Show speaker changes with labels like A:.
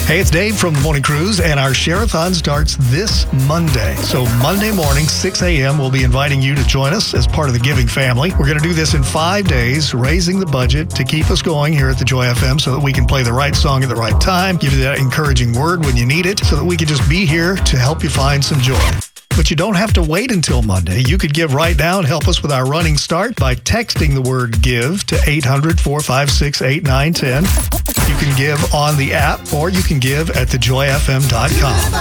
A: Hey, it's Dave from the Morning Cruise, and our Share-a-thon starts this Monday. So Monday morning, 6 a.m., we'll be inviting you to join us as part of the Giving family. We're going to do this in 5 days, raising the budget to keep us going here at the Joy FM so that we can play the right song at the right time, give you that encouraging word when you need it, so that we can just be here to help you find some joy. But you don't have to wait until Monday. You could give right now and help us with our running start by texting the word GIVE to 800-456-8910. You can give on the app, or you can give at thejoyfm.com.